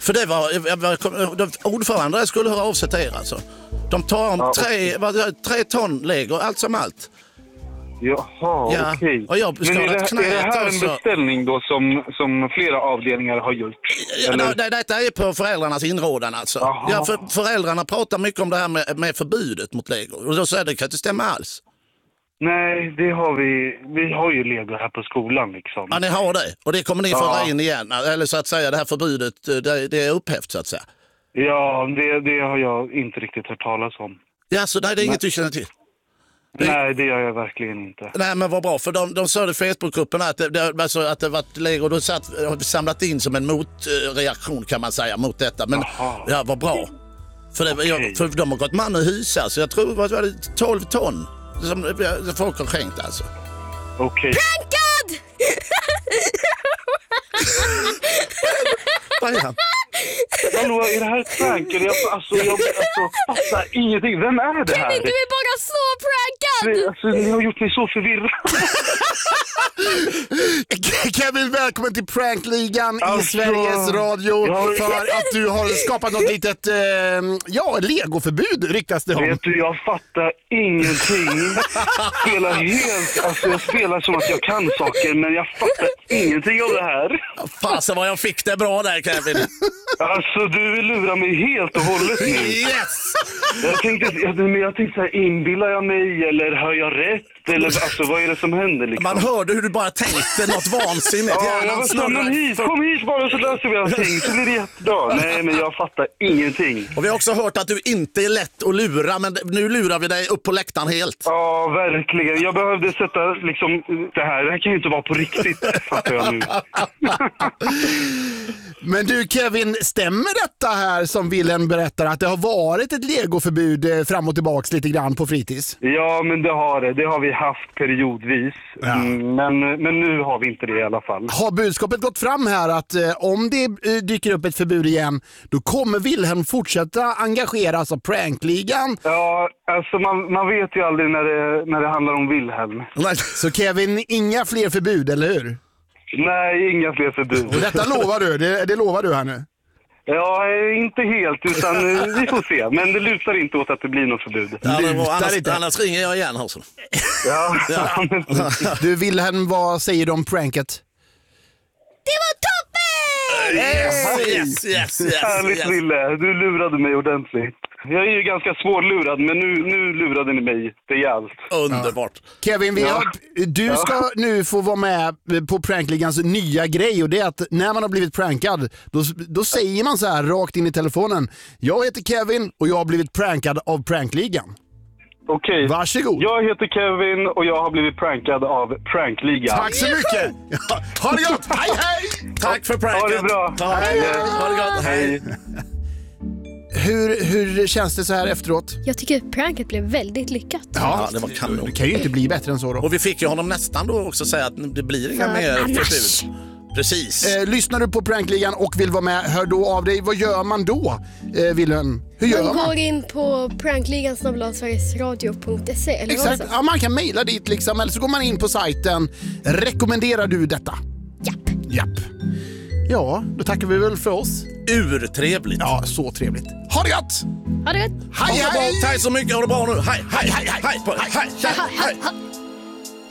För det var ordförande skulle höra av sig till er alltså. De tar om 3 ton Lego, allt som allt. Jaha, okej. Och jag men är det här en beställning då som flera avdelningar har gjort? Detta är på föräldrarnas inrådan alltså. Ja, föräldrarna pratar mycket om det här med förbudet mot Lego. Och då säger det kan inte stämma alls. Nej, det har vi har ju Lego här på skolan liksom. Ja, ni har det. Och det kommer ni föra in igen. Eller så att säga, det här förbudet, det är upphävt så att säga. Ja, det har jag inte riktigt hört talas om. Ja, så det är inget du känner till? Nej, det gör jag verkligen inte. Nej, men vad bra. För de sa i Facebookgruppen att det var Lego. Då har vi samlat in som en motreaktion kan man säga mot detta. Men ja, vad bra. För de har gått man och hysa. Så jag tror vad var det 12 ton som folk har skänkt alltså. Okej. Prankad! Vad är han? Hallå, är det här ett prank? Jag fattar ingenting. Vem är det här? Kevin, du är bara så prankad! Alltså, ni har gjort mig så förvirrad. Kevin, välkommen till Prankligan i Sveriges Radio för att du har skapat något litet legoförbud ryktas det om. Vet du, jag fattar ingenting. Jag spelar som att jag kan saker, men jag fattar ingenting av det här. Fasen vad jag fick det bra där, Kevin. Alltså, du vill lura mig helt och hållet nu. Yes! Jag tänkte så här, inbillar jag mig eller hör jag rätt? Eller alltså, vad är det som händer liksom? Man hörde hur du bara tänkte något vansinnigt. Kom hit bara så löser vi allting så blir det jättebra. Nej, men jag fattar ingenting. Och vi har också hört att du inte är lätt att lura, men nu lurar vi dig upp på läktaren helt. Ja, verkligen. Jag behövde sätta liksom det här kan ju inte vara på riktigt, fattar jag nu. Men du Kevin, stämmer detta här som Wilhelm berättar att det har varit ett legoförbud fram och tillbaks lite grann på fritids? Ja, men det har det. Det har vi haft periodvis. Ja. Men nu har vi inte det i alla fall. Har budskapet gått fram här att om det dyker upp ett förbud igen, då kommer Wilhelm fortsätta engageras av Prankligan? Ja, alltså man vet ju aldrig när det handlar om Wilhelm. Så Kevin, inga fler förbud, eller hur? Nej, inga fler förbud. Och detta lovar du? Det lovar du här nu? Ja, inte helt, utan vi får se. Men det lutar inte åt att det blir något förbud. Annars ringer jag igen. Alltså. Ja. Du Wilhelm, vad säger du om pranket? Det var toppen! Yes. Härligt, Wille. Du lurade mig ordentligt. Jag är ju ganska svårlurad, men nu lurade ni mig rejält. Underbart. Kevin, du ska nu få vara med på Prankligans nya grej, och det är att när man har blivit prankad, då säger man så här rakt in i telefonen: jag heter Kevin och jag har blivit prankad av Prankligan. Okej. Varsågod. Jag heter Kevin och jag har blivit prankad av Prankligan. Tack så mycket. Ha det gott. Hej. Tack för pranket. Ha det bra. Ha det gott. Hej. Hur känns det så här efteråt? Jag tycker att pranket blev väldigt lyckat. Ja, det var kanon. Det kan ju inte bli bättre än så då. Och vi fick ju honom nästan då också säga att det blir inga mer förbud. Precis. Lyssnar du på Prankligan och vill vara med, hör då av dig. Vad gör man då, Wilhelm? Hur gör man? Man går in på prankligan@sverigesradio.se eller exakt. Ja, man kan mejla dit liksom, eller så går man in på sajten. Rekommenderar du detta? Japp. Ja, då tackar vi väl för oss. Urtrevligt. Ja, så trevligt. Ha det gott! Ha det gott! Hej! Tack så mycket, ha det bra nu. Hej.